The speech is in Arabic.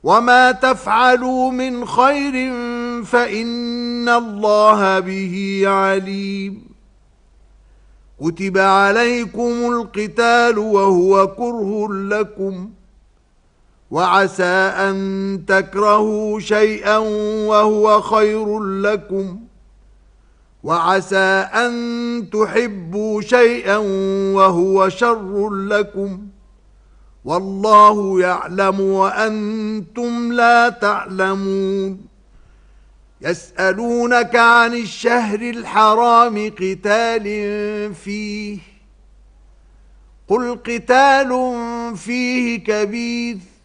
وما تفعلوا من خير فإن الله به عليم. كتب عليكم القتال وهو كره لكم، وعسى أن تكرهوا شيئا وهو خير لكم، وعسى أن تحبوا شيئا وهو شر لكم، والله يعلم وأنتم لا تعلمون. يسألونك عن الشهر الحرام قتال فيه، قل قتال فيه كبير